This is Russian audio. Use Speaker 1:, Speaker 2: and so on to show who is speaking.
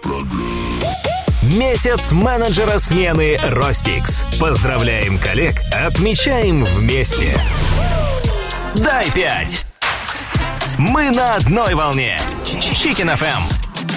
Speaker 1: Месяц менеджера смены Ростикс. Поздравляем коллег, отмечаем вместе. Дай 5. Мы на одной волне. Chicken FM.